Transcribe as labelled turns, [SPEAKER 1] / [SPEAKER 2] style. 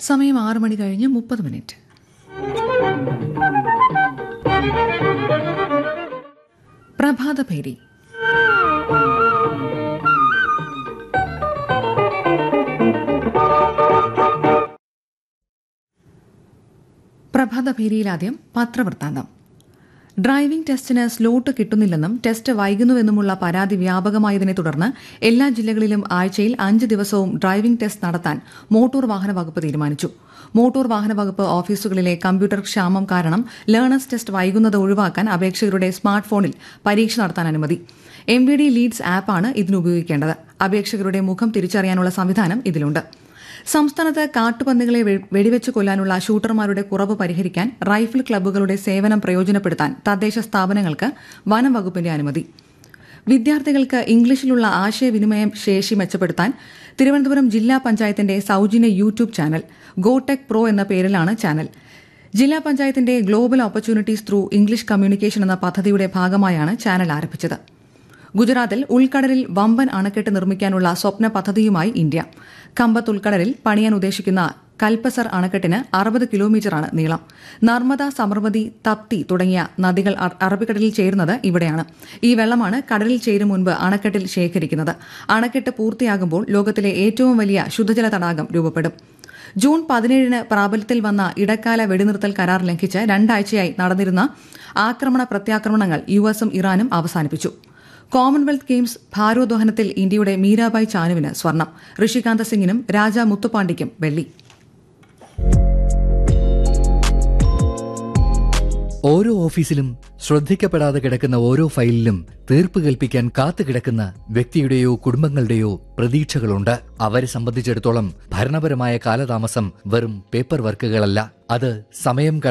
[SPEAKER 1] സമയം 6 മണി കഴിഞ്ഞ് 30 മിനിറ്റ്. പ്രഭാതഭേരി. പ്രഭാതഭേരിയിലാദ്യം പത്രവൃത്താന്തം. ഡ്രൈവിംഗ് ടെസ്റ്റിന് സ്ലോട്ട് കിട്ടുന്നില്ലെന്നും ടെസ്റ്റ് വൈകുന്നുവെന്നുമുള്ള പരാതി വ്യാപകമായതിനെ തുടർന്ന് എല്ലാ ജില്ലകളിലും ആഴ്ചയിൽ 5 ദിവസവും ഡ്രൈവിംഗ് ടെസ്റ്റ് നടത്താൻ മോട്ടോർ വാഹന വകുപ്പ് തീരുമാനിച്ചു. മോട്ടോർ വാഹന വകുപ്പ് ഓഫീസുകളിലെ കമ്പ്യൂട്ടർ ക്ഷാമം കാരണം ലേണേഴ്സ് ടെസ്റ്റ് വൈകുന്നത് ഒഴിവാക്കാൻ അപേക്ഷകരുടെ സ്മാർട്ട് ഫോണിൽ പരീക്ഷ നടത്താൻ അനുമതി. MVD ലീഡ്സ് ആപ്പാണ് ഇതിനുപയോഗിക്കേണ്ടത്. അപേക്ഷകരുടെ മുഖം തിരിച്ചറിയാനുള്ള സംവിധാനം ഇതിലുണ്ട്. സംസ്ഥാനത്ത് കാട്ടുപന്നികളെ വെടിവെച്ച് കൊല്ലാനുള്ള ഷൂട്ടർമാരുടെ കുറവ് പരിഹരിക്കാൻ റൈഫിൾ ക്ലബ്ബുകളുടെ സേവനം പ്രയോജനപ്പെടുത്താൻ തദ്ദേശ സ്ഥാപനങ്ങൾക്ക് വനം വകുപ്പിന്റെ അനുമതി. വിദ്യാർത്ഥികൾക്ക് ഇംഗ്ലീഷിലുള്ള ആശയവിനിമയ ശേഷി മെച്ചപ്പെടുത്താൻ തിരുവനന്തപുരം ജില്ലാ പഞ്ചായത്തിന്റെ സൌജന്യ യൂട്യൂബ് ചാനൽ ഗോടെക് പ്രോ എന്ന പേരിലാണ് ചാനൽ. ജില്ലാ പഞ്ചായത്തിന്റെ global opportunities through English communication എന്ന പദ്ധതിയുടെ ഭാഗമായാണ് ചാനൽ ആരംഭിച്ചത്. ഗുജറാത്തിൽ ഉൾക്കടലിൽ വമ്പൻ അണക്കെട്ട് നിർമ്മിക്കാനുള്ള സ്വപ്ന പദ്ധതിയുമായി ഇന്ത്യ. കമ്പത്ത് ഉൾക്കടലിൽ പണിയാൻ ഉദ്ദേശിക്കുന്ന കൽപ്പസർ അണക്കെട്ടിന് 60 കിലോമീറ്ററാണ് നീളം. നർമ്മദ, സമർവതി, തപ്തി തുടങ്ങിയ നദികൾ അറബിക്കടലിൽ ചേരുന്നത് ഇവിടെയാണ്. ഈ വെള്ളമാണ് കടലിൽ ചേരും മുൻപ് അണക്കെട്ടിൽ ശേഖരിക്കുന്നത്. അണക്കെട്ട് പൂർത്തിയാകുമ്പോൾ ലോകത്തിലെ ഏറ്റവും വലിയ ശുദ്ധജല തടാകം രൂപപ്പെടും. ജൂൺ 17-ന് പ്രാബല്യത്തിൽ വന്ന ഇടക്കാല വെടിനിർത്തൽ കരാർ ലംഘിച്ച് 2 ആഴ്ചയായി നടന്നിരുന്ന ആക്രമണ പ്രത്യാക്രമണങ്ങൾ US-ഉം ഇറാനും അവസാനിപ്പിച്ചു. കോമൺവെൽത്ത് ഗെയിംസ് ഭാരോദ്വഹനത്തിൽ ഇന്ത്യയുടെ മീരാബായ് ചാനുവിന് സ്വർണം. ഋഷികാന്ത സിംഗിനും രാജ മുത്തുപാണ്ഡിക്കും വെള്ളി.
[SPEAKER 2] ഓരോ ഓഫീസിലും ശ്രദ്ധിക്കപ്പെടാതെ കിടക്കുന്ന ഓരോ ഫയലിലും തീർപ്പ് കൽപ്പിക്കാൻ കാത്തുകിടക്കുന്ന വ്യക്തിയുടെയോ കുടുംബങ്ങളുടെയോ പ്രതീക്ഷകളുണ്ട്. അവരെ സംബന്ധിച്ചിടത്തോളം ഭരണപരമായ കാലതാമസം വെറും പേപ്പർ വർക്കുകളല്ല, അത് സമയം